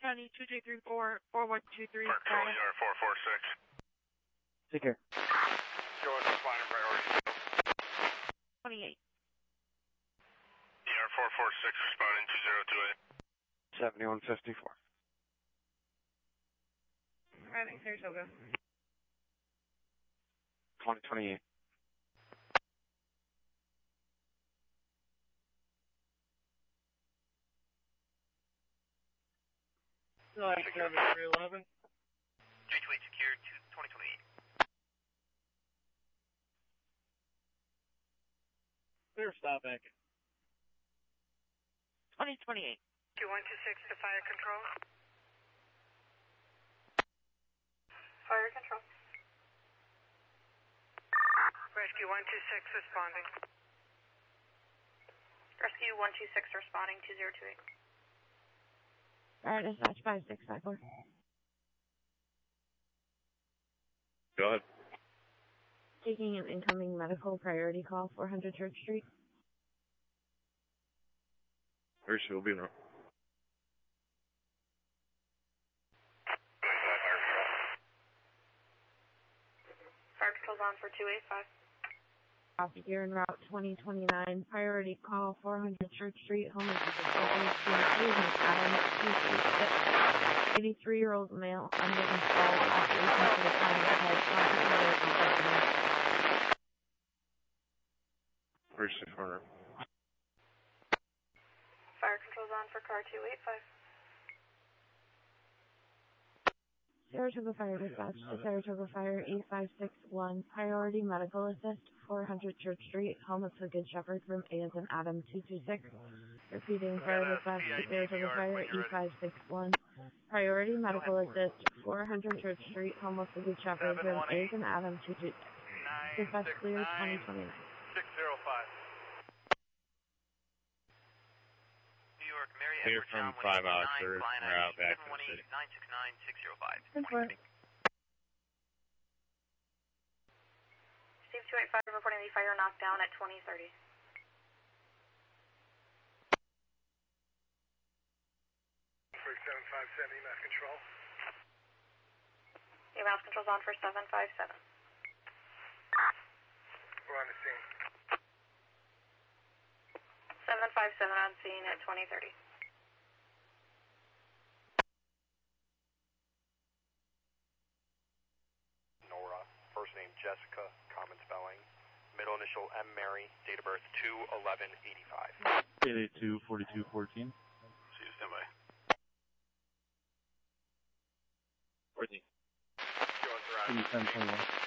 County 2234 4123. Park Control, ER 446. Take care. Join responding priority. 28. ER 446 responding 2028. 7154. I think Saratoga. 2028. Select 7311. J28 secured 2028. Clear stop back. 2028. 2126 to fire control. Fire control. Rescue 126 responding. Rescue 126 responding 2028. Alright, dispatch 5654. Go ahead. Taking an incoming medical priority call, 400 Church Street. Where she will be now. Fire control's on for 285. Copy here en route 2029. Priority call, 400 Church Street. Home is 83-year-old male under installed operation for the time of head. Where's the corner? Fire control's on for car 285. Saratoga Fire dispatch to Saratoga Fire 8561. Priority medical assist, 400 Church Street. Home of the Good Shepherd, room A as in Adam 226. Repeating fire dispatch to Saratoga Fire 8561. Priority medical assist, 400 Church Street. Home of the Good Shepherd, room A as in Adam 226. Dispatch clear 2029. 605. New York, Mary Clear Edward from John 5 Oscars. We're out back to the city. 718-969-605. Steve 285 reporting the fire knockdown at 2030. For 757 EMS control. EMS control's on for 757. We're on the scene. 757 on scene at 2030. Nora, first name Jessica, common spelling. Middle initial M. Mary, date of birth 2/11/85. 882-4214. See you, stand by. 14. Join for 1021.